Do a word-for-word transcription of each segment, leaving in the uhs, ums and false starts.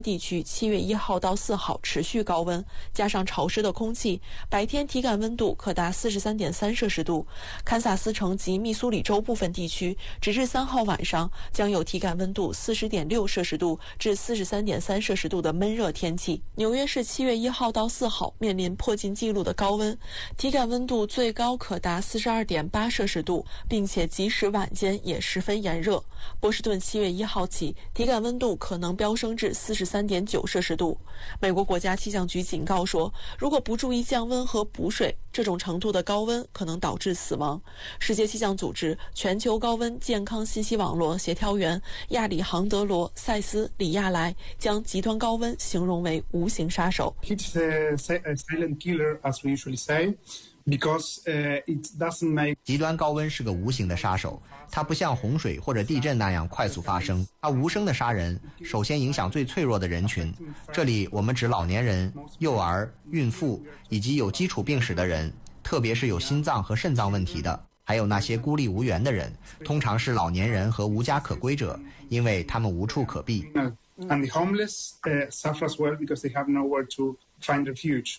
地区七月一号到四号持续高温，加上潮湿的空气，白天体感温度可达四十三点三摄氏度。堪萨斯城及密苏里州部分地区，直至三号晚上将有体感温度四十点六摄氏度至四十三点三摄氏度的闷热天气。纽约市七月一号到四号面临破纪纪录的高温，体感温度最高可达四十二点八摄氏度，并且即使晚间也十分炎热。波士顿七月一号起，体感温度可能飙升至四十三点九摄氏度。美国国家气象局警告说，如果不注意降温和补水，这种程度的高温可能导致死亡。世界气象组织全球高温健康信息网络协调员亚里杭德罗·塞斯·里亚莱将极端高温形容为无形杀手。 It's a silent killer, as we usually say. Because, uh, it doesn't make... 极端高温是个无形的杀手，它不像洪水或者地震那样快速发生，它无声的杀人，首先影响最脆弱的人群。这里我们指老年人、幼儿、孕妇以及有基础病史的人，特别是有心脏和肾脏问题的，还有那些孤立无援的人，通常是老年人和无家可归者，因为他们无处可避。 And the homeless uh, suffer as well because they have nowhere to find refuge.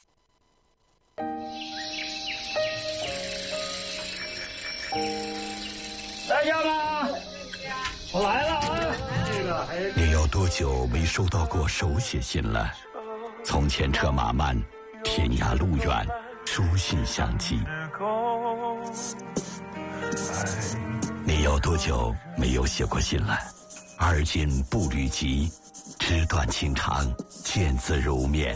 大家吧，我来了啊！这个还你有多久没收到过手写信了？从前车马慢，天涯路远，书信相寄。你有多久没有写过信了？而今步履急，纸短情长，见字如面。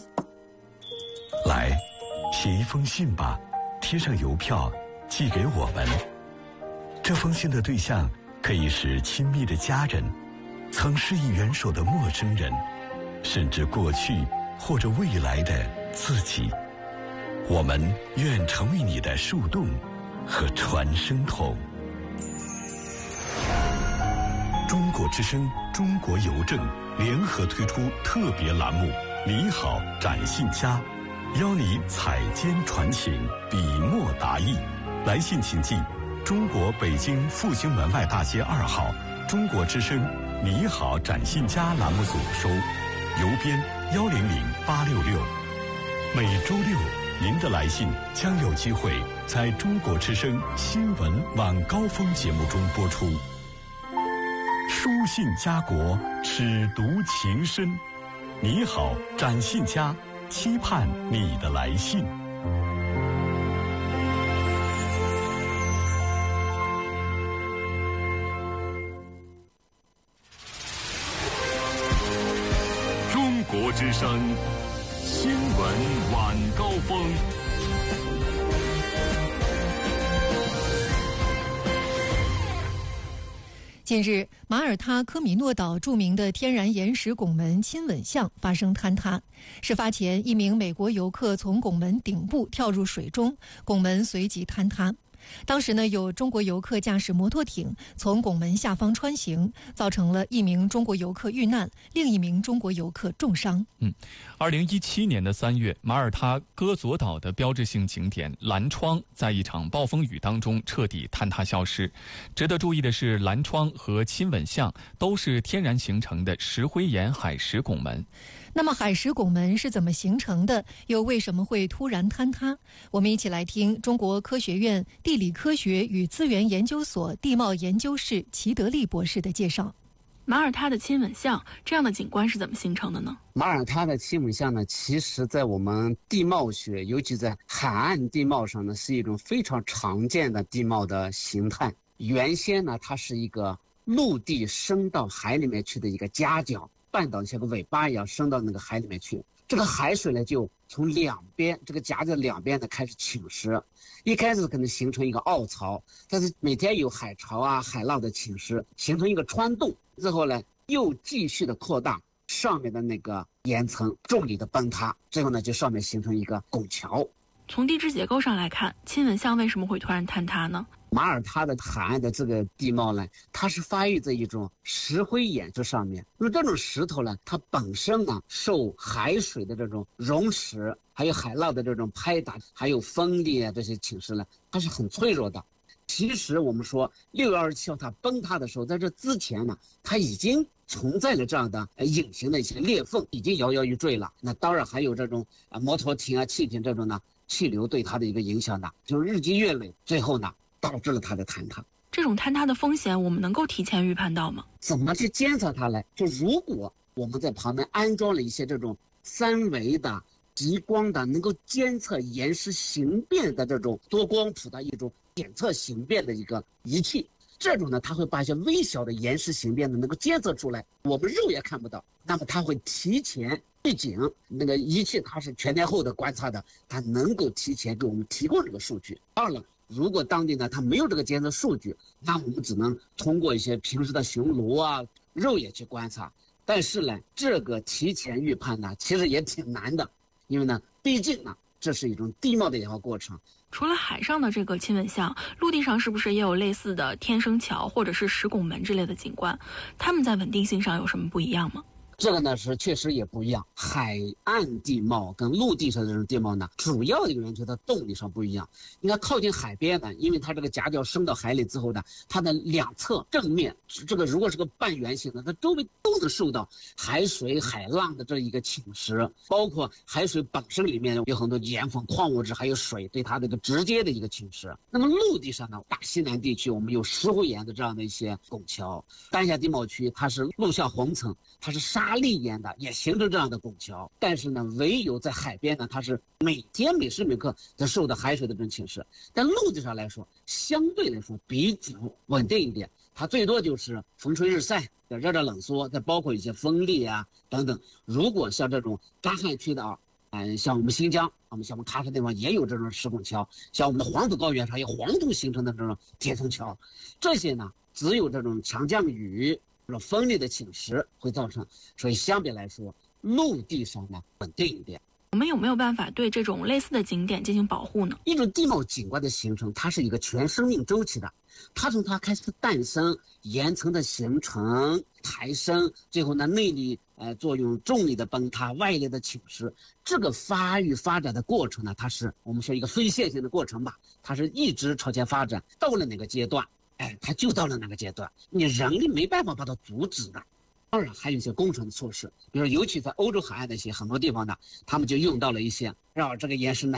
来，写一封信吧，贴上邮票，寄给我们。这封信的对象可以是亲密的家人，曾施以援手的陌生人，甚至过去或者未来的自己。我们愿成为你的树洞和传声筒。中国之声、中国邮政联合推出特别栏目“你好，展信佳”，邀你采笺传情，笔墨达意。来信请寄中国北京复兴门外大街二号中国之声“你好，展信佳”栏目组收，邮编幺零零八六六。每周六，您的来信将有机会在中国之声新闻晚高峰节目中播出。书信家国，尺读情深。你好，展信佳，期盼你的来信。 中国之声新闻晚高峰。 近日，马耳他科米诺岛著名的天然岩石拱门亲吻巷发生坍塌。事发前，一名美国游客从拱门顶部跳入水中，拱门随即坍塌。当时呢，有中国游客驾驶摩托艇从拱门下方穿行，造成了一名中国游客遇难，另一名中国游客重伤。 嗯，二零一七年的三月，马耳他戈佐岛的标志性景点蓝窗在一场暴风雨当中彻底坍塌消失。值得注意的是，蓝窗和亲吻巷都是天然形成的石灰岩海蚀拱门。 那么海蚀拱门是怎么形成的？又为什么会突然坍塌？我们一起来听中国科学院地理科学与资源研究所地貌研究室齐德利博士的介绍。 马耳他的亲吻巷这样的景观是怎么形成的呢？ 马耳他的亲吻巷呢，其实在我们地貌学，尤其在海岸地貌上呢，是一种非常常见的地貌的形态。原先呢，它是一个陆地升到海里面去的一个夹角，半岛像个尾巴一样升到那个海里面去。这个海水呢，就从两边这个夹角两边呢开始侵蚀，一开始可能形成一个凹槽，但是每天有海潮啊、海浪的侵蚀，形成一个穿洞，之后呢又继续的扩大，上面的那个岩层重力的崩塌，最后呢就上面形成一个拱桥。 从地质结构上来看，亲吻巷为什么会突然坍塌呢？ 马耳他的海岸的这个地貌呢，它是发育在一种石灰岩这上面。因为这种石头呢，它本身呢受海水的这种溶蚀，还有海浪的这种拍打，还有风力啊这些侵蚀呢，它是很脆弱的。 其实我们说六月二十七号它崩塌的时候，在这之前呢，它已经存在了这样的隐形的一些裂缝，已经摇摇欲坠了。那当然还有这种啊摩托艇啊、汽艇这种呢气流对它的一个影响呢，就是日积月累，最后呢导致了它的坍塌。 这种坍塌的风险，我们能够提前预判到吗？ 怎么去监测它呢？就如果我们在旁边安装了一些这种三维的、极光的，能够监测岩石形变的这种多光谱的一种检测形变的一个仪器，这种呢，它会把一些微小的岩石形变的能够监测出来，我们肉眼看不到。那么它会提前预警，那个仪器它是全天候的观察的，它能够提前给我们提供这个数据。二了，如果当地呢它没有这个监测数据，那我们只能通过一些平时的巡逻啊、肉眼去观察。但是呢，这个提前预判呢，其实也挺难的，因为呢，毕竟呢，这是一种地貌的演化过程。 除了海上的这个亲吻象，陆地上是不是也有类似的天生桥或者是石拱门之类的景观？它们在稳定性上有什么不一样吗？ 这个呢是确实也不一样，海岸地貌跟陆地上的这种地貌呢，主要的一个源就在动力上不一样。你看靠近海边呢，因为它这个夹角升到海里之后呢，它的两侧正面，这个如果是个半圆形的，它周围都能受到海水、海浪的这一个侵蚀，包括海水本身里面有很多盐分、矿物质，还有水对它这个直接的一个侵蚀。那么陆地上呢，大西南地区我们有石灰岩的这样的一些拱桥，丹霞地貌区它是陆下红层，它是沙沙砾岩的，也形成这样的拱桥。但是呢，唯有在海边呢，它是每天每时每刻在受到海水的这种侵蚀。但陆地上来说，相对来说比较稳定一点，它最多就是风吹日晒，热热冷缩，再包括一些风力啊等等。如果像这种干旱区的啊，嗯，像我们新疆，我们像我们喀什地方也有这种石拱桥，像我们的黄土高原上有黄土形成的这种铁层桥，这些呢，只有这种强降雨、风力的侵蚀会造成，所以相比来说，陆地上呢稳定一点。 我们有没有办法对这种类似的景点进行保护呢？ 一种地貌景观的形成，它是一个全生命周期的，它从它开始诞生、岩层的形成、抬升，最后呢内力呃作用、重力的崩塌、外力的侵蚀，这个发育发展的过程呢，它是我们说一个非线性的过程吧，它是一直朝前发展，到了哪个阶段，哎，它就到了哪个阶段，你人力没办法把它阻止的。当然还有一些工程措施，比如尤其在欧洲海岸的一些很多地方呢，他们就用到了一些让这个岩石呢